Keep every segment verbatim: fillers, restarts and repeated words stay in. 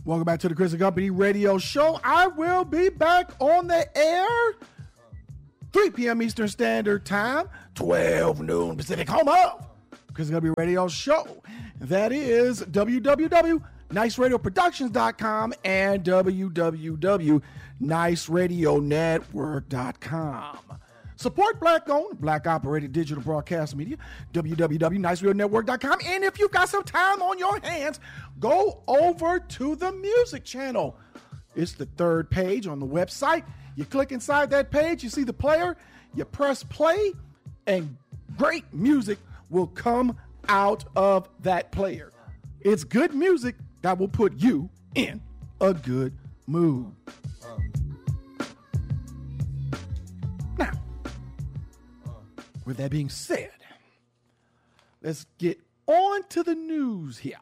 Welcome back to the Chris and Company Radio Show. I will be back on the air three p.m. Eastern Standard Time, twelve noon Pacific, home of Chris and Company Radio Show. That is w w w dot nice radio productions dot com and w w w dot nice radio network dot com. Support Black-owned, Black-operated digital broadcast media, w w w dot nice radio network dot com. And if you've got some time on your hands, go over to the music channel. It's the third page on the website. You click inside that page, you see the player, you press play, and great music will come out of that player. It's good music that will put you in a good mood. Now, with that being said, let's get on to the news here.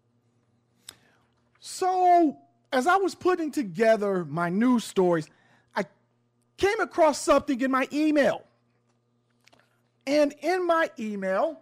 So, as I was putting together my news stories, I came across something in my email. And in my email,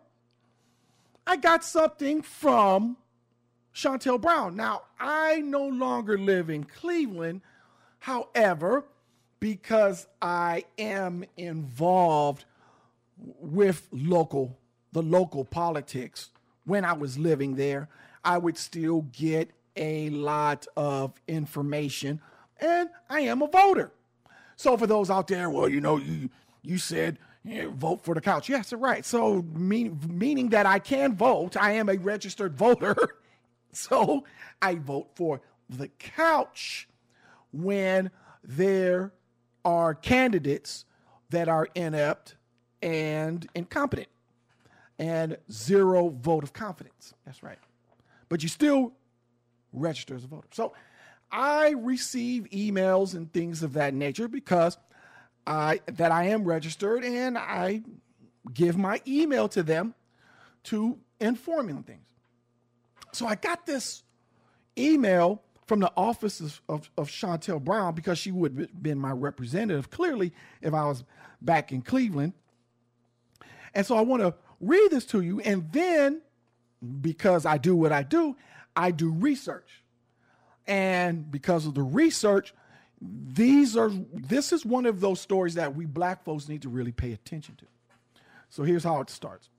I got something from Shontel Brown. Now, I no longer live in Cleveland. However, because I am involved with local, the local politics, when I was living there, I would still get a lot of information, and I am a voter. So for those out there, well, you know, you you said yeah, vote for the couch. Yes, right. So mean, meaning that I can vote, I am a registered voter. So I vote for the couch when there are candidates that are inept and incompetent, and zero vote of confidence. That's right. But you still register as a voter. So I receive emails and things of that nature because I that I am registered, and I give my email to them to inform me on things. So I got this email from the office of, of, of Shontel Brown because she would have been my representative, clearly, if I was back in Cleveland. And so I want to read this to you, and then, because I do what I do, I do research. And because of the research, these are this is one of those stories that we black folks need to really pay attention to. So here's how it starts.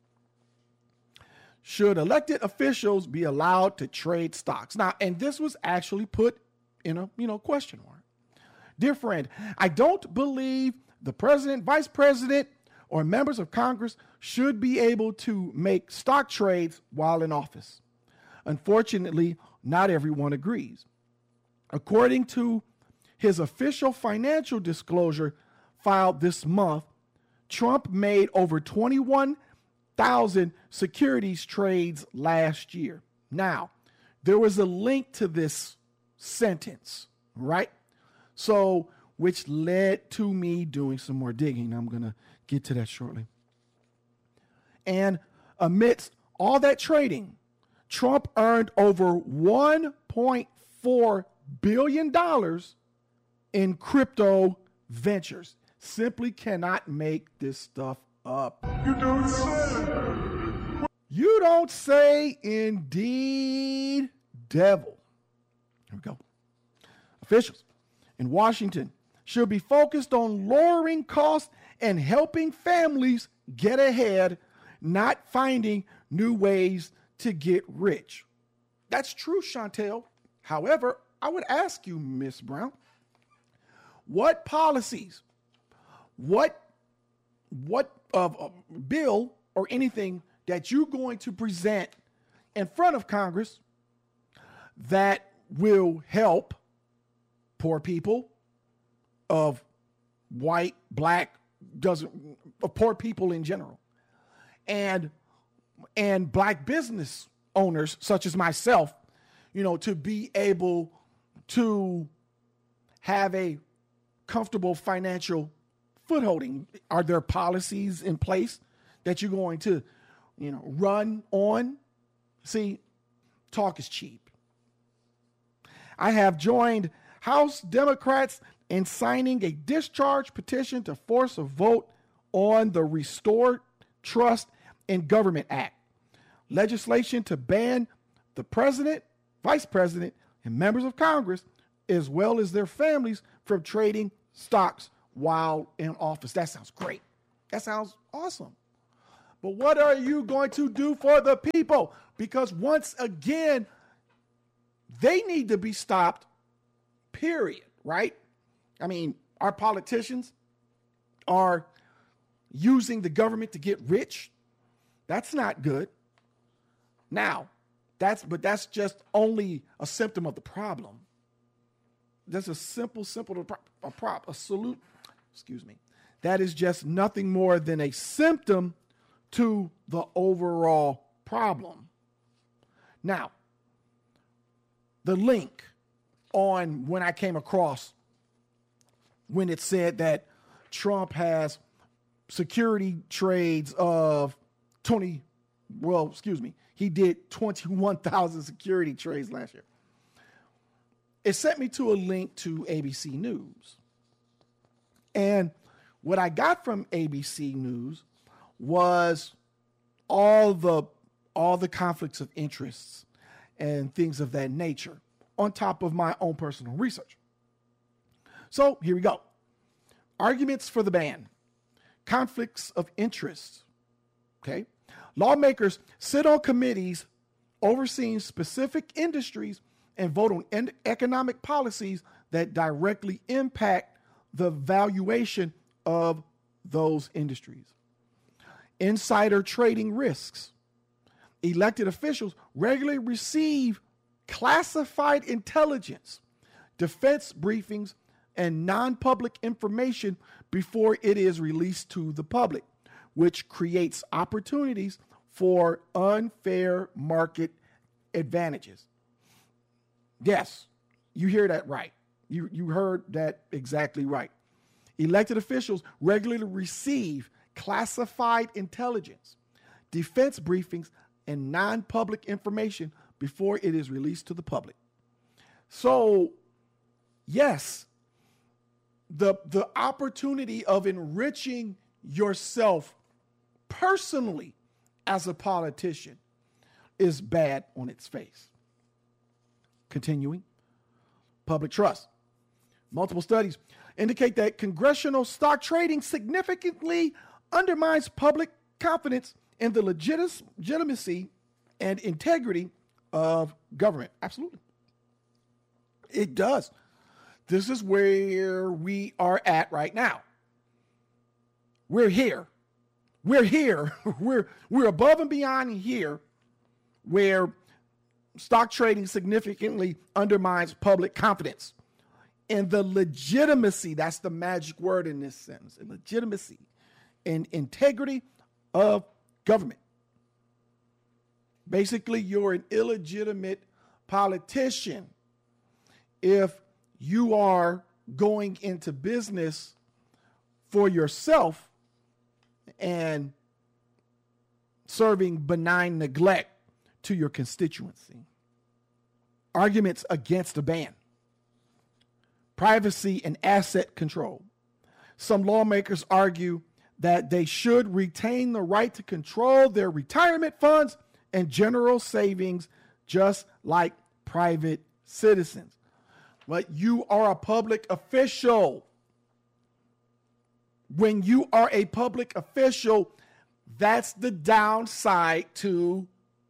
Should elected officials be allowed to trade stocks? Now, and this was actually put in a, you know, question mark. Dear friend, I don't believe the president, vice president, or members of Congress should be able to make stock trades while in office. Unfortunately, not everyone agrees. According to his official financial disclosure filed this month, Trump made over twenty-one thousand securities trades last year. Now, there was a link to this sentence, right? So, which led to me doing some more digging. I'm going to get to that shortly. And amidst all that trading, Trump earned over one point four billion dollars in crypto ventures. Simply cannot make this stuff up. You don't say. You don't say, indeed, devil. Here we go. Officials in Washington should be focused on lowering costs and helping families get ahead, not finding new ways to get rich. That's true, Shontel. However, I would ask you, Miz Brown, what policies, what, what of uh, bill or anything that you're going to present in front of Congress that will help poor people of white, black, doesn't of poor people in general, and and black business owners such as myself, you know, to be able to have a comfortable financial footholding. Are there policies in place that you're going to, you know, run on? See, talk is cheap. I have joined House Democrats in signing a discharge petition to force a vote on the Restore Trust in Government Act, legislation to ban the president, vice president, and members of Congress, as well as their families, from trading stocks while in office. That sounds great. That sounds awesome. But what are you going to do for the people? Because once again, they need to be stopped, period, right? I mean, our politicians are using the government to get rich. That's not good. Now, that's but that's just only a symptom of the problem. That's a simple, simple a prop, a salute, excuse me. That is just nothing more than a symptom to the overall problem. Now, the link on when I came across when it said that Trump has security trades of twenty, well, excuse me, he did twenty-one thousand security trades last year. It sent me to a link to A B C News. And what I got from A B C News was all the all the conflicts of interests and things of that nature on top of my own personal research. So here we go. Arguments for the ban. Conflicts of interest. Okay. Lawmakers sit on committees overseeing specific industries and vote on en- economic policies that directly impact the valuation of those industries. Insider trading risks. Elected officials regularly receive classified intelligence, defense briefings, and non-public information before it is released to the public, which creates opportunities for unfair market advantages. Yes, you hear that right. You, you heard that exactly right. Elected officials regularly receive classified intelligence, defense briefings, and non-public information before it is released to the public. So, yes, the, the opportunity of enriching yourself personally as a politician is bad on its face. Continuing, public trust. Multiple studies indicate that congressional stock trading significantly undermines public confidence in the legit- legitimacy and integrity of government. Absolutely. It does. This is where we are at right now. We're here. We're here. we're, we're above and beyond here where stock trading significantly undermines public confidence in the legitimacy, that's the magic word in this sentence, legitimacy and integrity of government. Basically, you're an illegitimate politician if you are going into business for yourself and serving benign neglect to your constituency. Arguments against a ban. Privacy and asset control. Some lawmakers argue that they should retain the right to control their retirement funds and general savings just like private citizens. But you are a public official. When you are a public official, that's the downside to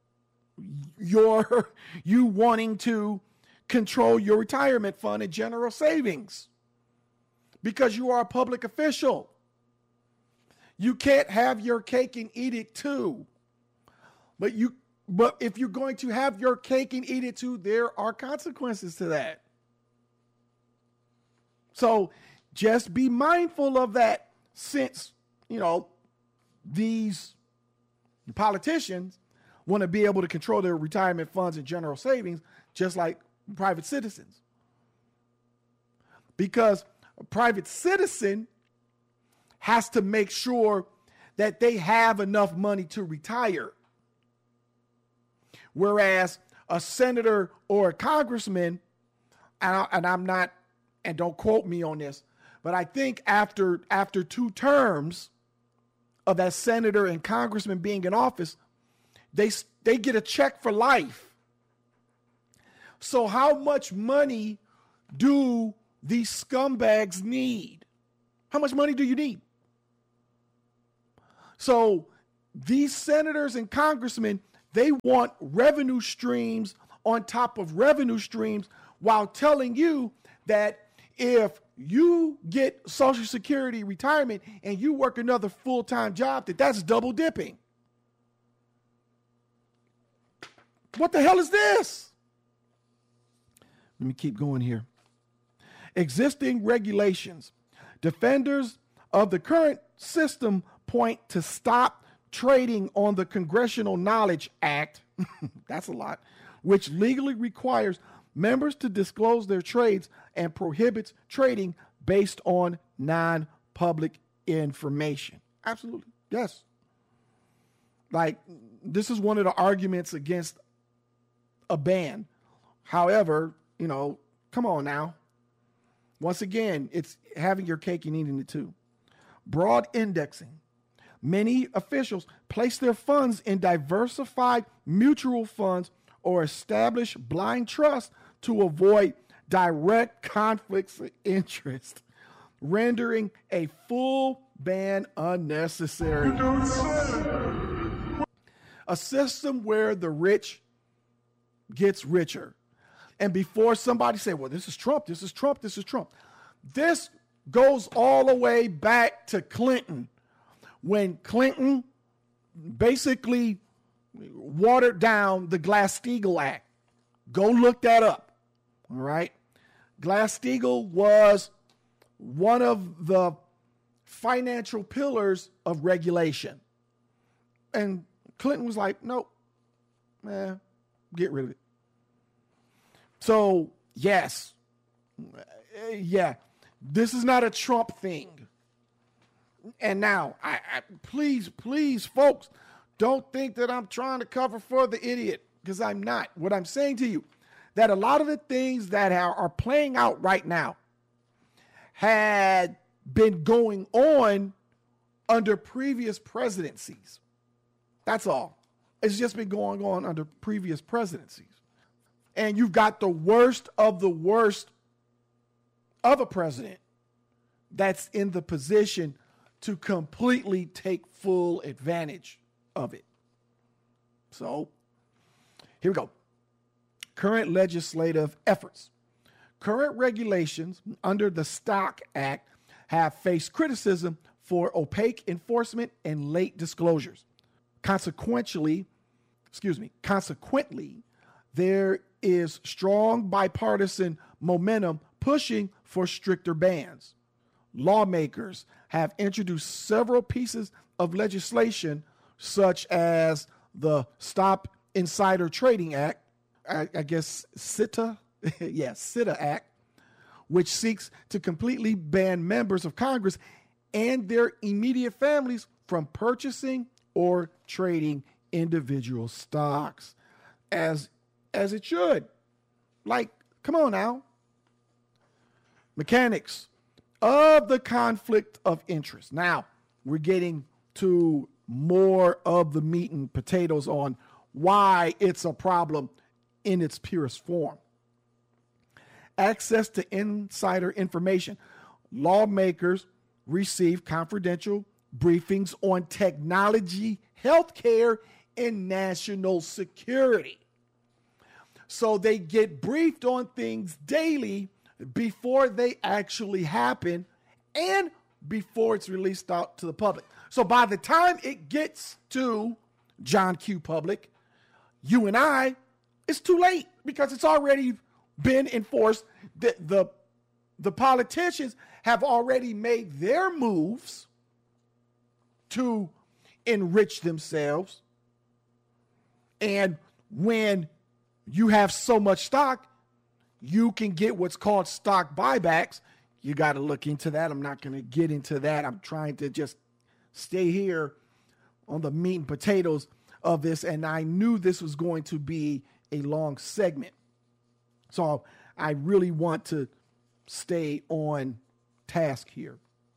your you wanting to control your retirement fund and general savings, because you are a public official. You can't have your cake and eat it too. But you but if you're going to have your cake and eat it too, there are consequences to that. So just be mindful of that, since, you know, these politicians want to be able to control their retirement funds and general savings just like private citizens. Because a private citizen has to make sure that they have enough money to retire. Whereas a senator or a congressman, and, I, and I'm not, and don't quote me on this, but I think after after two terms of that senator and congressman being in office, they they get a check for life. So how much money do these scumbags need? How much money do you need? So these senators and congressmen, they want revenue streams on top of revenue streams while telling you that if you get Social Security retirement and you work another full-time job, that that's double dipping. What the hell is this? Let me keep going here. Existing regulations. Defenders of the current system point to stop trading on the Congressional Knowledge Act. That's a lot. Which legally requires members to disclose their trades and prohibits trading based on non-public information. Absolutely. Yes. Like, this is one of the arguments against a ban. However, you know, come on now. Once again, it's having your cake and eating it too. Broad indexing. Many officials place their funds in diversified mutual funds or establish blind trust to avoid direct conflicts of interest, rendering a full ban unnecessary. A system where the rich gets richer. And before somebody say, well, this is Trump, this is Trump, this is Trump. This goes all the way back to Clinton, when Clinton basically watered down the Glass-Steagall Act. Go look that up, all right? Glass-Steagall was one of the financial pillars of regulation. And Clinton was like, nope, man, get rid of it. So, yes, yeah, this is not a Trump thing. And now, I, I please, please, folks, don't think that I'm trying to cover for the idiot, because I'm not. What I'm saying to you, that a lot of the things that are, are playing out right now had been going on under previous presidencies. That's all. It's just been going on under previous presidencies. And you've got the worst of the worst of a president that's in the position to completely take full advantage of it. So, here we go. Current legislative efforts. Current regulations under the Stock Act have faced criticism for opaque enforcement and late disclosures. Consequently, excuse me, consequently, there is strong bipartisan momentum pushing for stricter bans. Lawmakers have introduced several pieces of legislation, such as the Stop Insider Trading Act, I, I guess SITA, yeah, SITA Act, which seeks to completely ban members of Congress and their immediate families from purchasing or trading individual stocks, as as it should. Like, come on now. Mechanics of the conflict of interest. Now, we're getting to more of the meat and potatoes on why it's a problem in its purest form. Access to insider information. Lawmakers receive confidential briefings on technology, healthcare, and national security. So they get briefed on things daily before they actually happen and before it's released out to the public. So by the time it gets to John Q. Public, you and I, it's too late because it's already been enforced. The, the, the politicians have already made their moves to enrich themselves. And when you have so much stock, you can get what's called stock buybacks. You got to look into that. I'm not going to get into that. I'm trying to just stay here on the meat and potatoes of this. And I knew this was going to be a long segment. So I really want to stay on task here.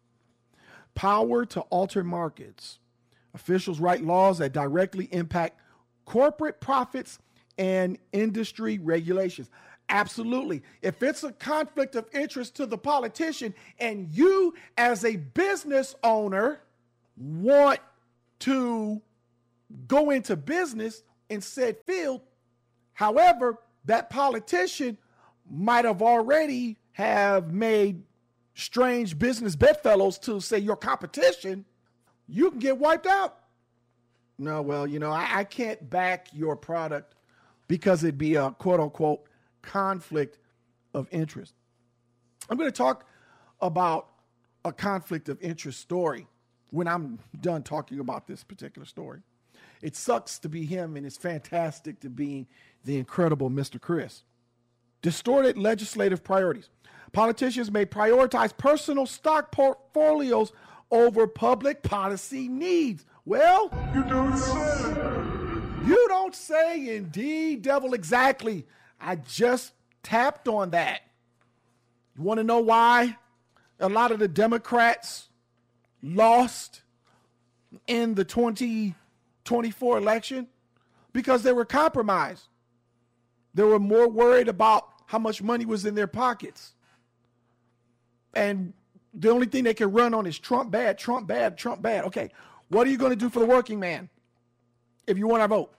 Power to alter markets. Officials write laws that directly impact corporate profits and industry regulations. Absolutely. If it's a conflict of interest to the politician and you as a business owner want to go into business in said field, however, that politician might have already have made strange business bedfellows to say your competition, you can get wiped out. No, well, you know, I, I can't back your product because it'd be a quote unquote conflict of interest. I'm going to talk about a conflict of interest story when I'm done talking about this particular story. It sucks to be him, and it's fantastic to be the incredible Mister Chris. Distorted legislative priorities. Politicians may prioritize personal stock portfolios over public policy needs. Well, you don't say. You don't say, indeed, devil, exactly. I just tapped on that. You want to know why a lot of the Democrats lost in the twenty twenty-four election? Because they were compromised. They were more worried about how much money was in their pockets. And the only thing they can run on is Trump bad, Trump bad, Trump bad. Okay, what are you going to do for the working man if you want our vote?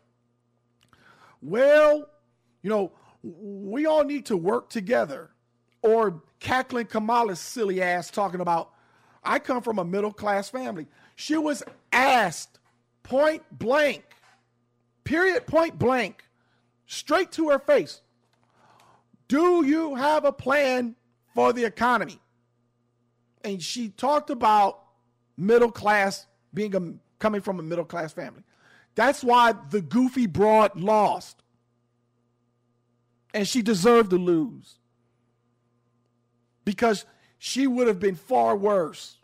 Well, you know, we all need to work together. Or cackling Kamala's silly ass talking about, I come from a middle-class family. She was asked point blank, period, point blank, straight to her face, do you have a plan for the economy? And she talked about middle class, being a, coming from a middle class family. That's why the goofy broad lost. And she deserved to lose. Because she would have been far worse.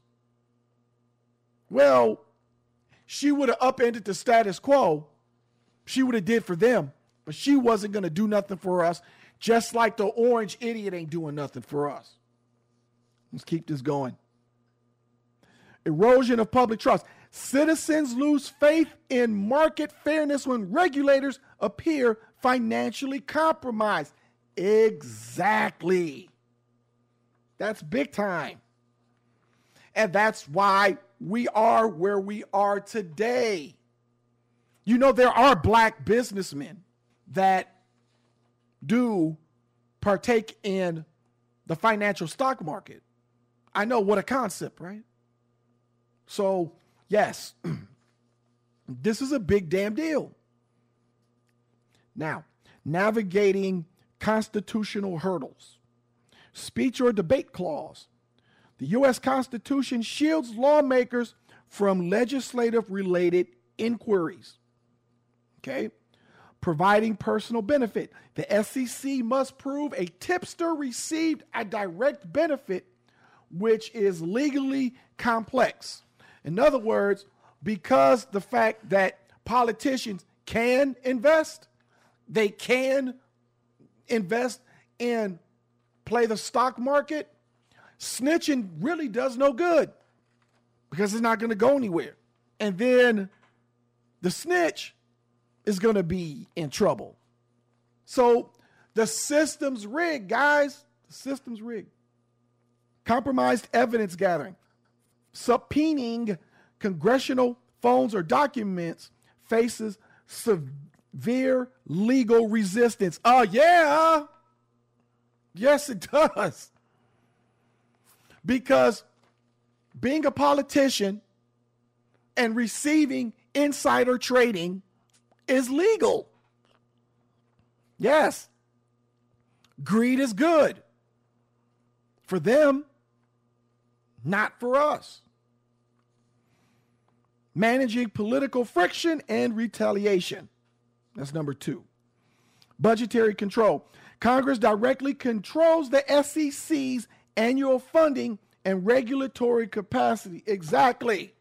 Well, she would have upended the status quo. She would have did for them. But she wasn't going to do nothing for us. Just like the orange idiot ain't doing nothing for us. Let's keep this going. Erosion of public trust. Citizens lose faith in market fairness when regulators appear financially compromised. Exactly. That's big time. And that's why we are where we are today. You know, there are black businessmen that do partake in the financial stock market. I know, what a concept, right? So, yes, this is a big damn deal. Now, navigating constitutional hurdles. Speech or debate clause. The U S Constitution shields lawmakers from legislative-related inquiries. Okay? Providing personal benefit. The S E C must prove a tipster received a direct benefit, which is legally complex. In other words, because the fact that politicians can invest, they can invest in play the stock market, snitching really does no good because it's not going to go anywhere. And then the snitch is going to be in trouble. So the system's rigged, guys. The system's rigged. Compromised evidence gathering. Subpoenaing congressional phones or documents faces severe legal resistance. Oh, yeah. Yes, it does. Because being a politician and receiving insider trading is legal. Yes. Greed is good. For them, not for us. Managing political friction and retaliation. That's number two. Budgetary control. Congress directly controls the S E C's annual funding and regulatory capacity. Exactly.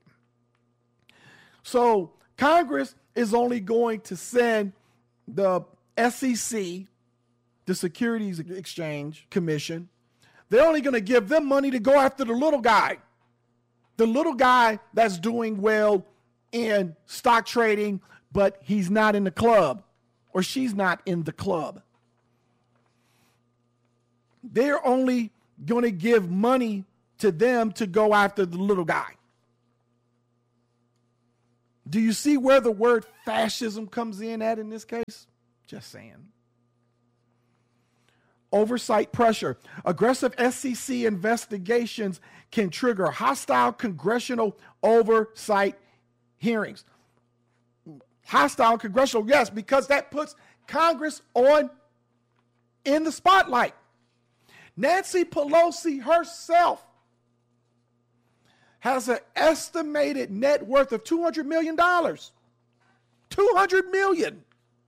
So Congress is only going to send the S E C, the Securities Exchange Commission, they're only going to give them money to go after the little guy. The little guy that's doing well in stock trading, but he's not in the club or she's not in the club. They're only going to give money to them to go after the little guy. Do you see where the word fascism comes in at in this case? Just saying. Oversight pressure. Aggressive S E C investigations can trigger hostile congressional oversight hearings. Hostile congressional, yes, because that puts Congress on in the spotlight. Nancy Pelosi herself has an estimated net worth of two hundred million dollars. two hundred million dollars.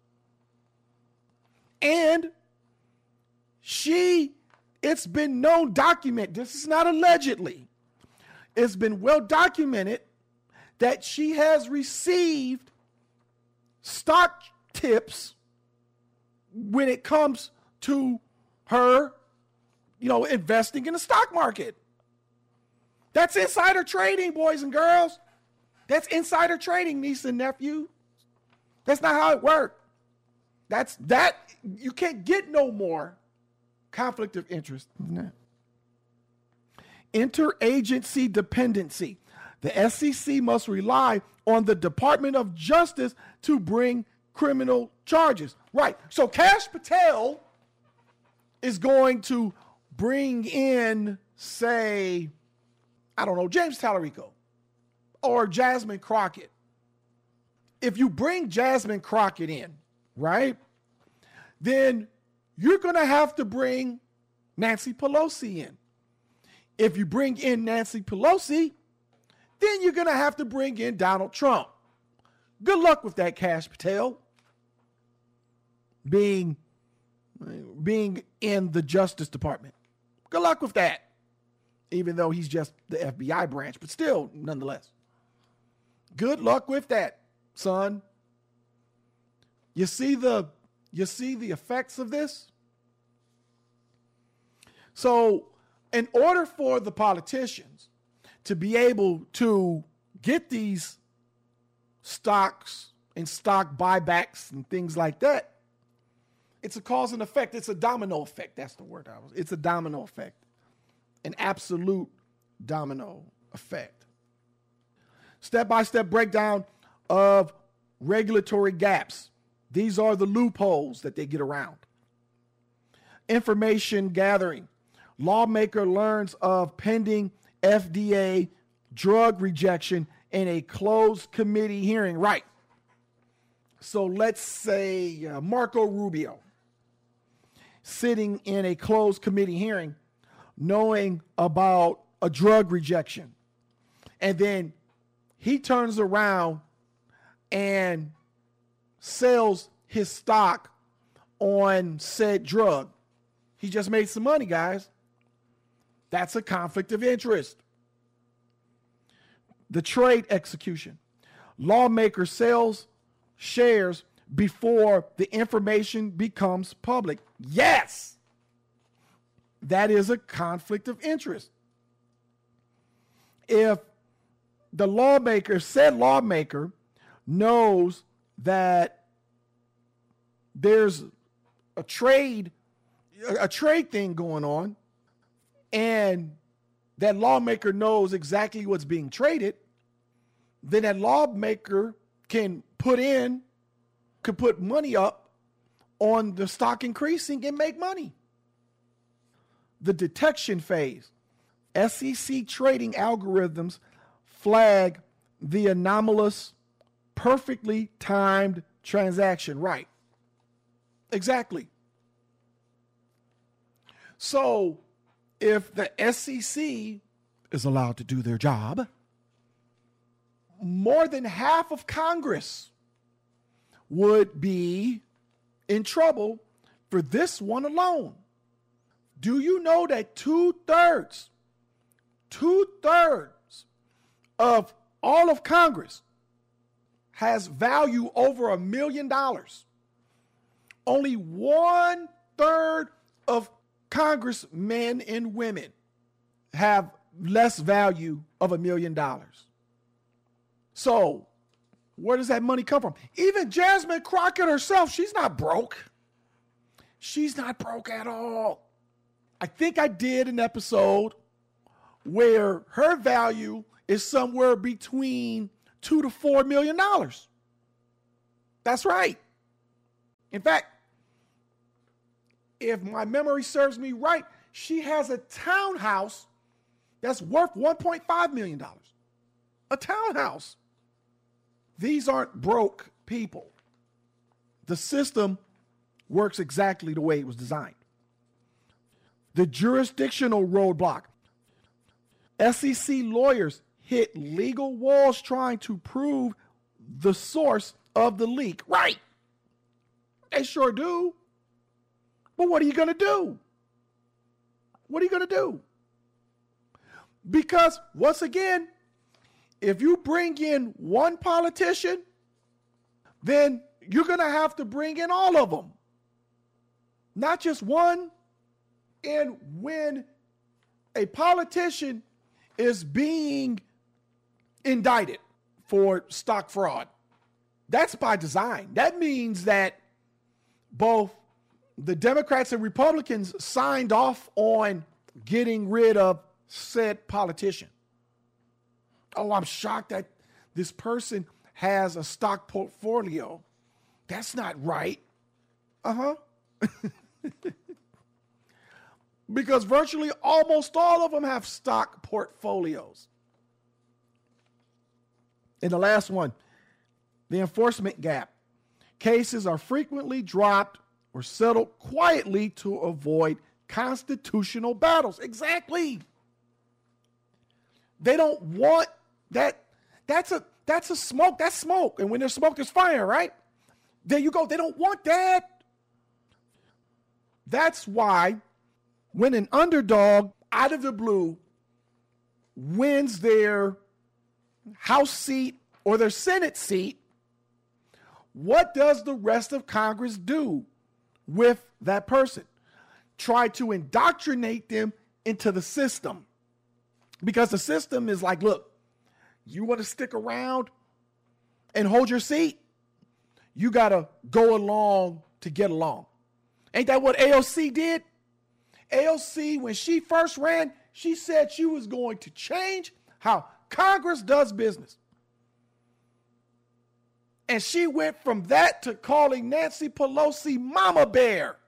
And she, it's been known, document, this is not allegedly, it's been well documented that she has received stock tips when it comes to her, you know, investing in the stock market. That's insider trading, boys and girls. That's insider trading, niece and nephew. That's not how it works. That's that. You can't get no more conflict of interest than that. Interagency dependency. The S E C must rely on the Department of Justice to bring criminal charges. Right. So Kash Patel is going to bring in, say, I don't know, James Tallarico or Jasmine Crockett. If you bring Jasmine Crockett in, right, then you're going to have to bring Nancy Pelosi in. If you bring in Nancy Pelosi, then you're going to have to bring in Donald Trump. Good luck with that, Kash Patel, being, being in the Justice Department. Good luck with that, even though he's just the F B I branch, but still, nonetheless. Good luck with that, son. You see the, you see the effects of this? So, in order for the politicians to be able to get these stocks and stock buybacks and things like that, it's a cause and effect. It's a domino effect. That's the word I was. It's a domino effect, an absolute domino effect. Step-by-step breakdown of regulatory gaps. These are the loopholes that they get around. Information gathering. Lawmaker learns of pending F D A drug rejection in a closed committee hearing. Right. So let's say uh, Marco Rubio sitting in a closed committee hearing knowing about a drug rejection. And then he turns around and sells his stock on said drug. He just made some money, guys. That's a conflict of interest. The trade execution. Lawmaker sells shares before the information becomes public. Yes, that is a conflict of interest. If the lawmaker, said lawmaker, knows that there's a trade, a trade thing going on, and that lawmaker knows exactly what's being traded, then that lawmaker can put in, could put money up on the stock increasing and make money. The detection phase. S E C trading algorithms flag the anomalous, perfectly timed transaction. Right. Exactly. So if the S E C is allowed to do their job, more than half of Congress would be in trouble for this one alone. Do you know that two-thirds, two-thirds of all of Congress has value over a million dollars? Only one-third of congressmen and women have less value of a million dollars. So Where does that money come from? Even Jasmine Crockett herself, she's not broke. She's not broke at all. I think I did an episode where her value is somewhere between two to four million dollars. That's right. In fact, if my memory serves me right, she has a townhouse that's worth one point five million dollars. A townhouse. These aren't broke people. The system works exactly the way it was designed. The jurisdictional roadblock. S E C lawyers hit legal walls trying to prove the source of the leak. Right. They sure do. But what are you going to do? What are you going to do? Because, once again, if you bring in one politician, then you're going to have to bring in all of them. Not just one. And when a politician is being indicted for stock fraud, that's by design. That means that both the Democrats and Republicans signed off on getting rid of said politician. Oh, I'm shocked that this person has a stock portfolio. That's not right. Uh-huh. Because virtually almost all of them have stock portfolios. And the last one, the enforcement gap. Cases are frequently dropped or settled quietly to avoid constitutional battles. Exactly. They don't want that. That's a that's a smoke. That's smoke. And when there's smoke, there's fire, right? There you go. They don't want that. That's why when an underdog out of the blue wins their House seat or their Senate seat, what does the rest of Congress do with that person? Try to indoctrinate them into the system. Because the system is like, look, you want to stick around and hold your seat? You got to go along to get along. Ain't that what A O C did? A O C, when she first ran, she said she was going to change how Congress does business. And she went from that to calling Nancy Pelosi Mama Bear.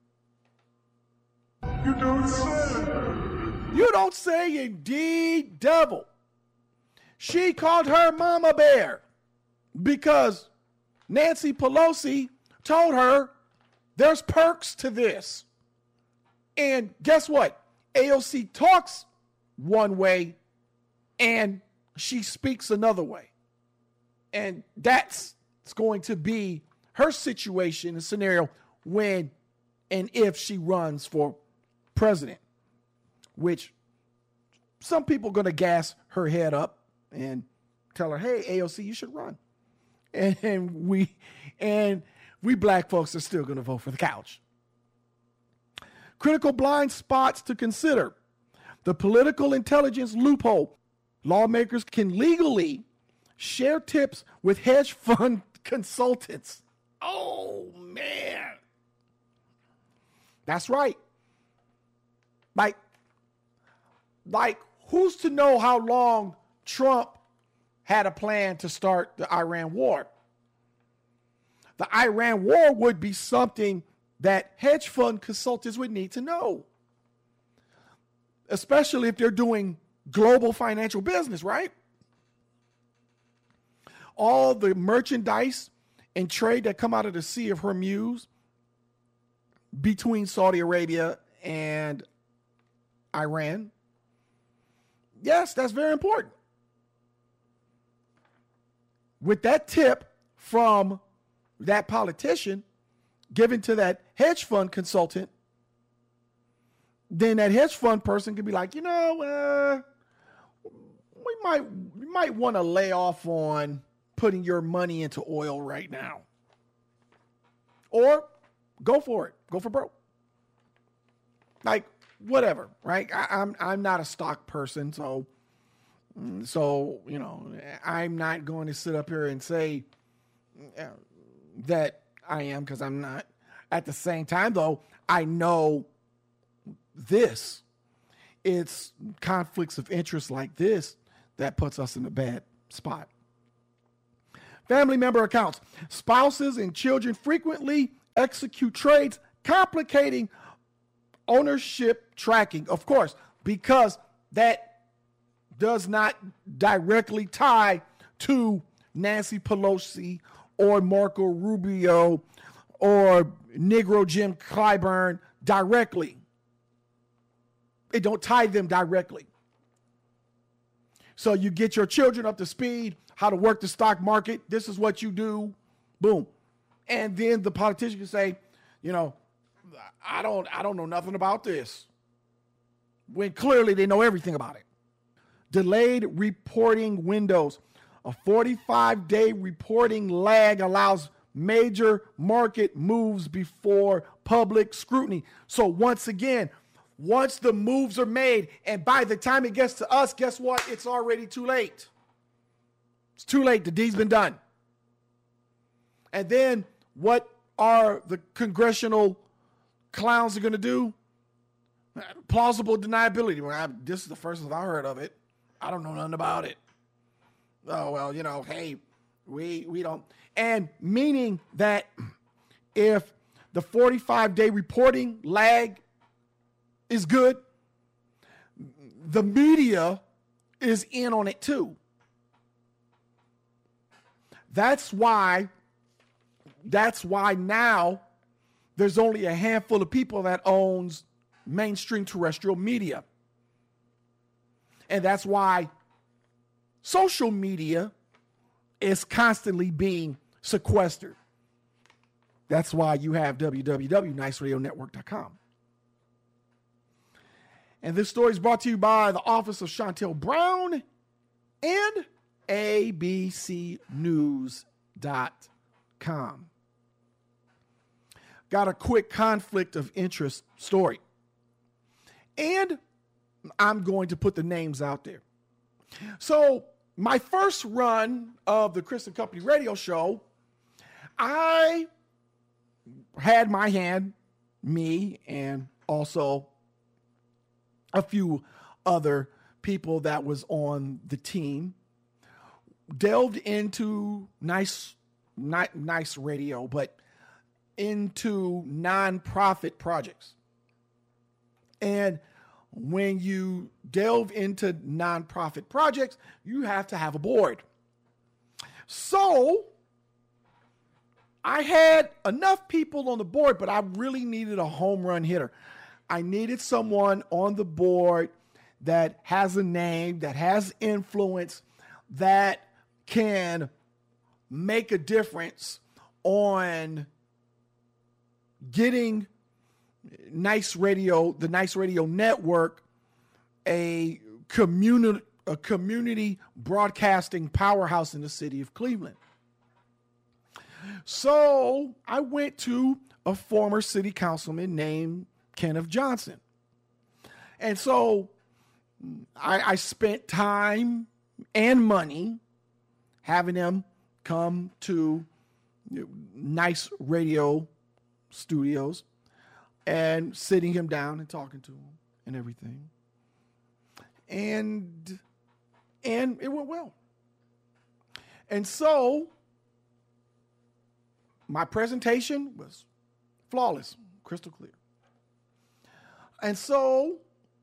You don't say. You don't say, indeed, devil. She called her Mama Bear because Nancy Pelosi told her there's perks to this. And guess what? A O C talks one way and she speaks another way. And that's going to be her situation and scenario when and if she runs for president, which some people are going to gas her head up and tell her, hey, A O C, you should run. And, and we and we black folks are still going to vote for the couch. Critical blind spots to consider. The political intelligence loophole. Lawmakers can legally share tips with hedge fund consultants. Oh, man. That's right. Like, like, who's to know how long Trump had a plan to start the Iran war? The Iran war would be something that hedge fund consultants would need to know, especially if they're doing global financial business, right? All the merchandise and trade that come out of the Sea of Hormuz between Saudi Arabia and Iran. Yes, that's very important. With that tip from that politician given to that hedge fund consultant, then that hedge fund person could be like, you know, uh, we might we might want to lay off on putting your money into oil right now. Or go for it. Go for broke. Like, whatever, right? I, I'm I'm not a stock person, so So, you know, I'm not going to sit up here and say uh, that I am, because I'm not. At the same time, though, I know this. It's conflicts of interest like this that puts us in a bad spot. Family member accounts. Spouses and children frequently execute trades, complicating ownership tracking. Of course, because that does not directly tie to Nancy Pelosi or Marco Rubio or Negro Jim Clyburn directly. It don't tie them directly. So you get your children up to speed, how to work the stock market. This is what you do. Boom. And then the politician can say, you know, I don't, I don't know nothing about this, when clearly they know everything about it. Delayed reporting windows. A forty-five day reporting lag allows major market moves before public scrutiny. So once again, once the moves are made, and by the time it gets to us, guess what? It's already too late. It's too late. The deed's been done. And then what are the congressional clowns are going to do? Plausible deniability. Well, I, this is the first time I heard of it. I don't know nothing about it. Oh, well, you know, hey, we we don't. And meaning that if the forty-five day reporting lag is good, the media is in on it too. That's why, that's why now there's only a handful of people that owns mainstream terrestrial media. And that's why social media is constantly being sequestered. That's why you have w w w dot nice radio network dot com. And this story is brought to you by the office of Chantel Brown and a b c news dot com. Got a quick conflict of interest story. And I'm going to put the names out there. So my first run of the Chris and Company radio show, I had my hand, me, and also a few other people that was on the team, delved into nice, not nice radio, but into nonprofit projects. And when you delve into nonprofit projects, you have to have a board. So I had enough people on the board, but I really needed a home run hitter. I needed someone on the board that has a name, that has influence, that can make a difference on getting Nice Radio, the Nice Radio Network, a community, a community broadcasting powerhouse in the city of Cleveland. So I went to a former city councilman named Kenneth Johnson. And so I, I spent time and money having him come to Nice Radio Studios and sitting him down and talking to him and everything. And, and it went well. And so my presentation was flawless, crystal clear. And so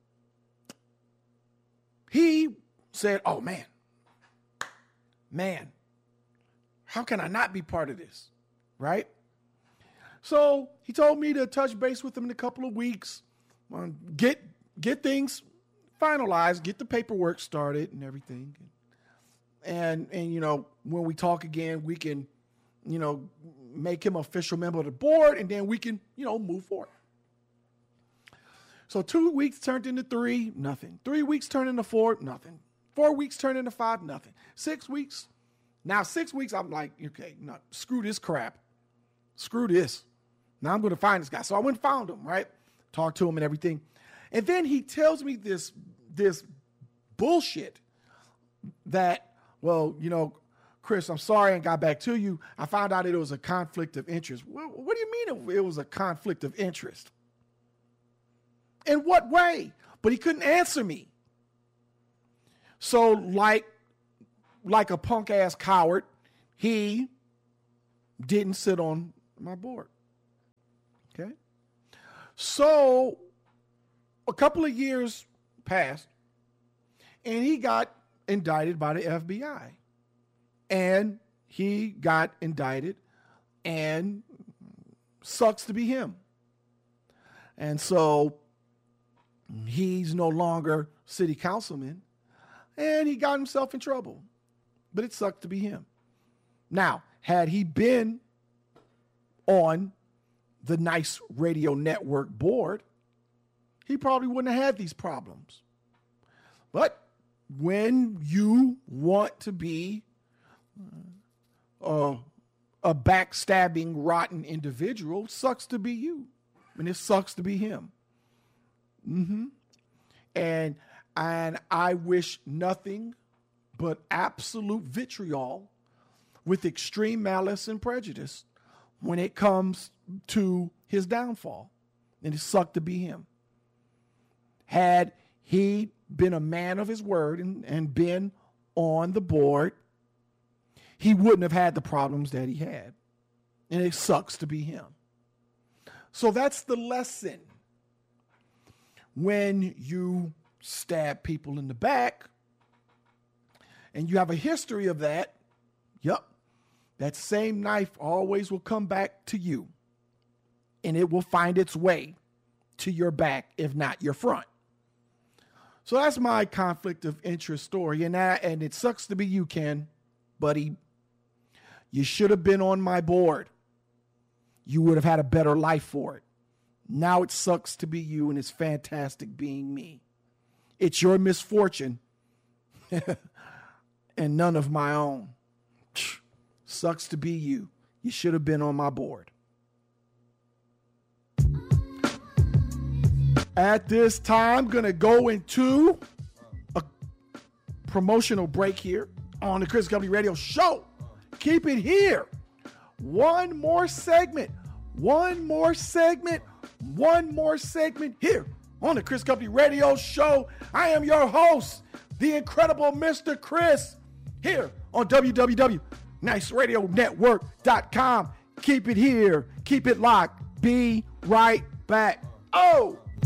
he said, oh man, man, how can I not be part of this? Right? So he told me to touch base with him in a couple of weeks, um, get get things finalized, get the paperwork started and everything. And, and, you know, when we talk again, we can, you know, make him an official member of the board, and then we can, you know, move forward. So two weeks turned into three, nothing. Three weeks turned into four, nothing. Four weeks turned into five, nothing. Six weeks. Now six weeks, I'm like, okay, no, screw this crap. Screw this. Now I'm going to find this guy. So I went and found him, right? Talked to him and everything. And then he tells me this, this bullshit that, well, you know, Chris, I'm sorry I got back to you. I found out it was a conflict of interest. What, what do you mean it was a conflict of interest? In what way? But he couldn't answer me. So like, like a punk ass coward, he didn't sit on my board. Okay. So a couple of years passed and he got indicted by the F B I. And he got indicted, and sucks to be him. And so he's no longer city councilman, and he got himself in trouble. But it sucked to be him. Now, had he been on the Nice Radio Network board, he probably wouldn't have had these problems. But when you want to be Uh, a backstabbing, rotten individual, sucks to be you. And it sucks to be him. Mm-hmm. And, and I wish nothing but absolute vitriol with extreme malice and prejudice when it comes to his downfall. And it sucked to be him. Had he been a man of his word and, and been on the board, he wouldn't have had the problems that he had. And it sucks to be him. So that's the lesson. When you stab people in the back, and you have a history of that, yep, that same knife always will come back to you. And it will find its way to your back, if not your front. So that's my conflict of interest story. And that, and it sucks to be you, Ken, buddy. You should have been on my board. You would have had a better life for it. Now it sucks to be you, and it's fantastic being me. It's your misfortune and none of my own. Sucks to be you. You should have been on my board. At this time, I'm going to go into a promotional break here on the Chris Company Radio Show. Keep it here. One more segment. One more segment. One more segment here on the Chris Company Radio Show. I am your host, the incredible Mister Chris, here on w w w dot nice radio network dot com. Keep it here. Keep it locked. Be right back. Oh!